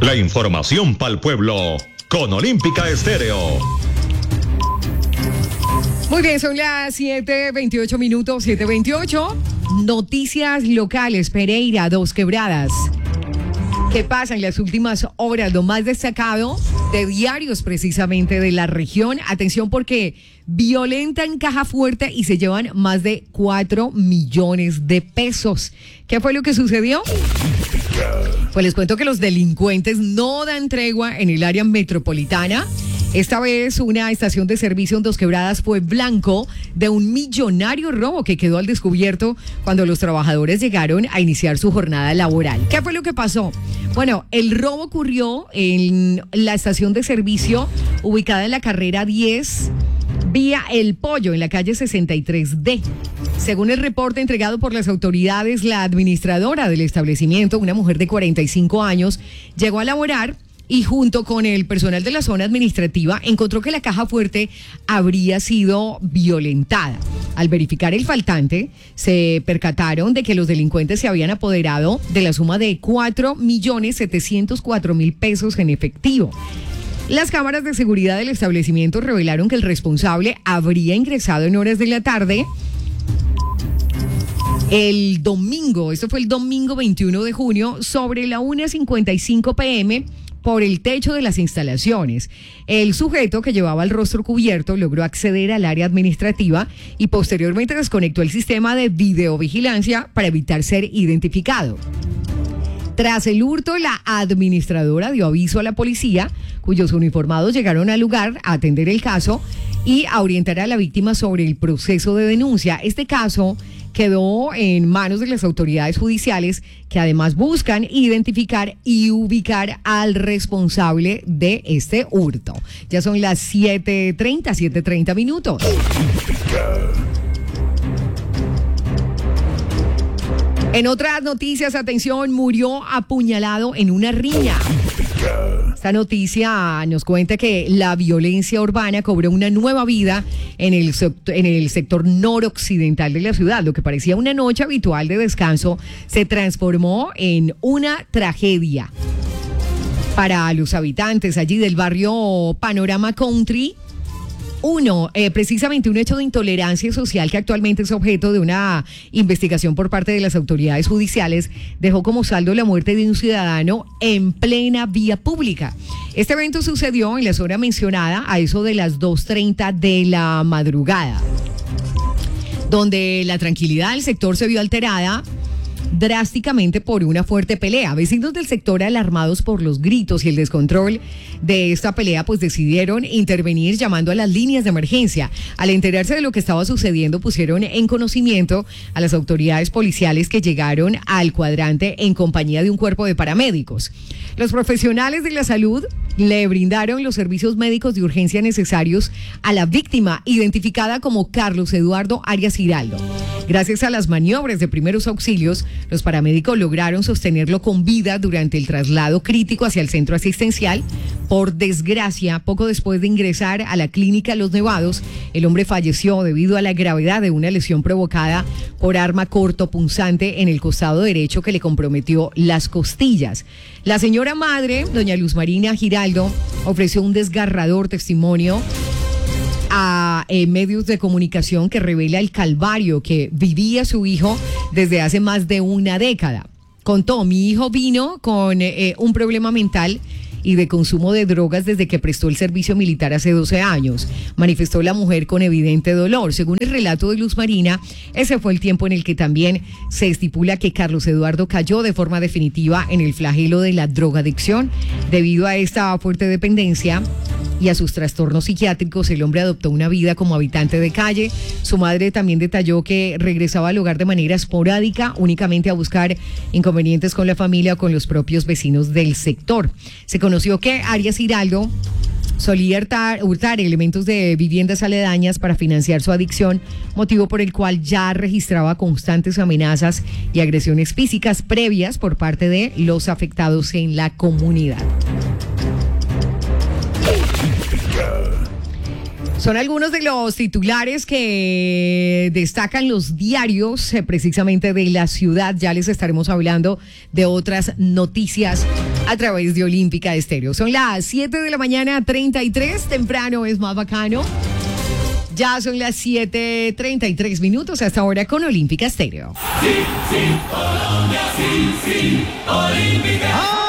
La información para el pueblo con Olímpica Estéreo. Muy bien, son las 7:28 minutos, 7:28. Noticias locales, Pereira, Dos Quebradas. ¿Qué pasa en las últimas horas? Lo más destacado de diarios precisamente de la región. Atención porque violentan Caja Fuerte y se llevan más de 4 millones de pesos. ¿Qué fue lo que sucedió? Pues les cuento que los delincuentes no dan tregua en el área metropolitana. Esta vez una estación de servicio en Dos Quebradas fue blanco de un millonario robo que quedó al descubierto cuando los trabajadores llegaron a iniciar su jornada laboral. ¿Qué fue lo que pasó? Bueno, el robo ocurrió en la estación de servicio ubicada en la carrera 10, vía El Pollo, en la calle 63D. Según el reporte entregado por las autoridades, la administradora del establecimiento, una mujer de 45 años, llegó a laborar y junto con el personal de la zona administrativa encontró que la caja fuerte habría sido violentada. Al verificar el faltante, se percataron de que los delincuentes se habían apoderado de la suma de 4.704.000 pesos en efectivo. Las cámaras de seguridad del establecimiento revelaron que el responsable habría ingresado en horas de la tarde el domingo, esto fue el domingo 21 de junio, sobre la 1:55 p.m., por el techo de las instalaciones. El sujeto, que llevaba el rostro cubierto, logró acceder al área administrativa y posteriormente desconectó el sistema de videovigilancia para evitar ser identificado. Tras el hurto, la administradora dio aviso a la policía, cuyos uniformados llegaron al lugar a atender el caso y a orientar a la víctima sobre el proceso de denuncia. Este caso quedó en manos de las autoridades judiciales, que además buscan identificar y ubicar al responsable de este hurto. Ya son las 7:30 minutos. En otras noticias, atención, murió apuñalado en una riña. Esta noticia nos cuenta que la violencia urbana cobró una nueva vida en el sector noroccidental de la ciudad. Lo que parecía una noche habitual de descanso se transformó en una tragedia para los habitantes allí del barrio Panorama Country. Precisamente un hecho de intolerancia social que actualmente es objeto de una investigación por parte de las autoridades judiciales dejó como saldo la muerte de un ciudadano en plena vía pública. Este evento sucedió en la zona mencionada a eso de las 2:30 de la madrugada, donde la tranquilidad del sector se vio alterada drásticamente por una fuerte pelea. Vecinos del sector, alarmados por los gritos y el descontrol de esta pelea, pues decidieron intervenir llamando a las líneas de emergencia. Al enterarse de lo que estaba sucediendo, pusieron en conocimiento a las autoridades policiales, que llegaron al cuadrante en compañía de un cuerpo de paramédicos. Los profesionales de la salud le brindaron los servicios médicos de urgencia necesarios a la víctima, identificada como Carlos Eduardo Arias Giraldo. Gracias a las maniobras de primeros auxilios, los paramédicos lograron sostenerlo con vida durante el traslado crítico hacia el centro asistencial. Por desgracia, poco después de ingresar a la clínica Los Nevados, el hombre falleció debido a la gravedad de una lesión provocada por arma cortopunzante en el costado derecho que le comprometió las costillas. La señora madre, doña Luz Marina Giraldo, ofreció un desgarrador testimonio a medios de comunicación que revela el calvario que vivía su hijo desde hace más de una década. Contó: mi hijo vino con un problema mental y de consumo de drogas desde que prestó el servicio militar hace 12 años, manifestó la mujer con evidente dolor. Según el relato de Luz Marina, ese fue el tiempo en el que también se estipula que Carlos Eduardo cayó de forma definitiva en el flagelo de la drogadicción. Debido a esta fuerte dependencia y a sus trastornos psiquiátricos, el hombre adoptó una vida como habitante de calle. Su madre también detalló que regresaba al hogar de manera esporádica, únicamente a buscar inconvenientes con la familia o con los propios vecinos del sector. Se conoció que Arias Giraldo solía hurtar elementos de viviendas aledañas para financiar su adicción, motivo por el cual ya registraba constantes amenazas y agresiones físicas previas por parte de los afectados en la comunidad. Son algunos de los titulares que destacan los diarios precisamente de la ciudad. Ya les estaremos hablando de otras noticias a través de Olímpica Estéreo. Son las 7 de la mañana, 33. Temprano es más bacano. Ya son las 7:33 minutos hasta ahora con Olímpica Estéreo. Sí, sí, Colombia, sí, sí, Olímpica.